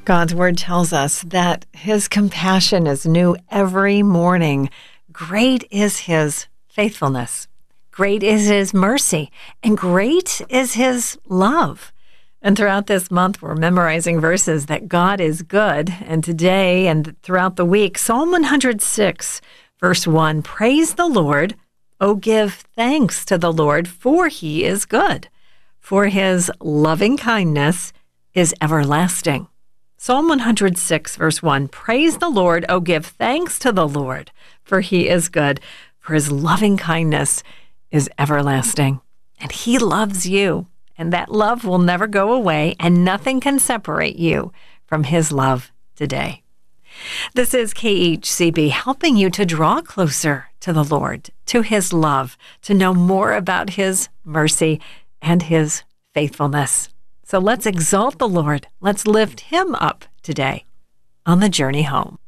God's word tells us that his compassion is new every morning. Great is his faithfulness. Great is his mercy. And great is his love. And throughout this month, we're memorizing verses that God is good. And today and throughout the week, Psalm 106, verse 1, praise the Lord. Oh, give thanks to the Lord, for he is good. For his loving kindness is everlasting. Psalm 106, verse 1, praise the Lord, oh, give thanks to the Lord, for he is good, for his loving kindness is everlasting. And he loves you, and that love will never go away, and nothing can separate you from his love today. This is KHCB helping you to draw closer to the Lord, to his love, to know more about his mercy and his faithfulness. So let's exalt the Lord. Let's lift him up today on the journey home.